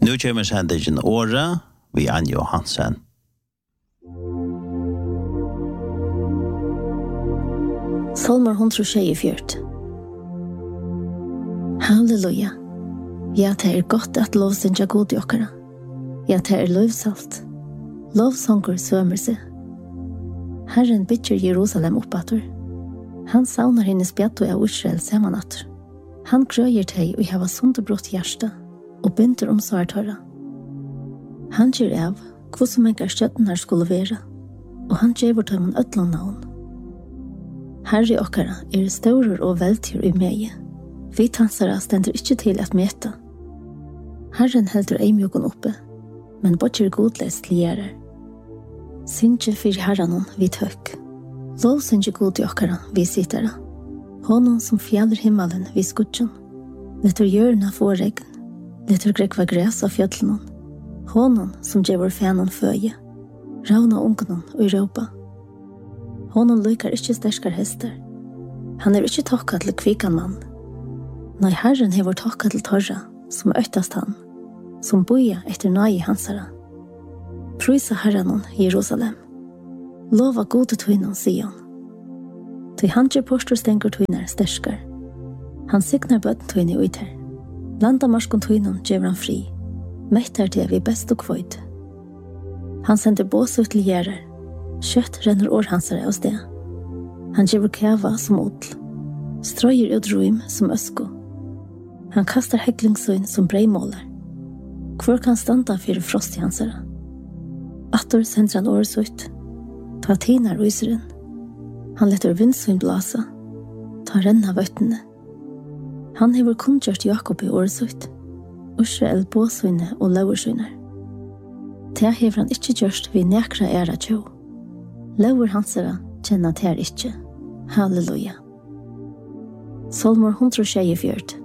Nu kommer sendingen året vi Anja Hansen. Salmer 124. Halleluja. Ja, det er godt at lovsynja god i okkara. Ja, det er løvsalt. Lovsanger sømer seg. Herren bytter Jerusalem oppatur. Han saunar henne spjatto av Israel semanatter. Han grøyer teg og hava sundebrott hjärsta og binder omsvar tørra. Han gir av hva som engar støttenar skulle være, og han gjever teg mon ødlom navn. Herre okkara er staurer og veltyr i meie. Vi tansara stender ikkje til at meta. Herren heldur eimjogon oppe, men bortjer godleis til gjerer. Syndje fyr herranon vid høgg. Lov syndje god i okkara vi sittara. Honom som fjaller himmelen vid skudjon. Letter hjørna få regn. Letter grekva græs av fjöllnon. Honom som gjevor fænon føye. Ravna ungnon og i råpa. Honom lykar ikkje sterskar hester. Han er ikkje tokka til kvikan mann. Nei, Herren hever tokka til torra, som øktast han, som boja etter nøye hansara. Prysa Herrenon, Jerusalem. Lova gode tøynon, Sion. Tøy han gjer postur stengur tøynar sterskar. Han signar bøtten tøyni uiter. Landamarskon tøynon gjever han fri. Mettar det vi best og kvøyd. Han sender bås ut til gjerer. Kjøtt renner år hansare av sted. Han gjever kæva som odl. Strøyer ut ruim som øsko. Han kastar heglingsøyn som breimålar. Hvor kan standa fyrir frost i hansara? Attor sender han året ut. Ta tinar uiseren. Han letter vindsøyn blasa. Ta renna vøttene. Han hever kundgjørt Jakob i året ut. Israel båsøyne og lauersøyner. Det hever han ikkje gjørst vi nekra æra tjå. Lauer hansara kjenna ter ikkje. Halleluja. Salmer 124.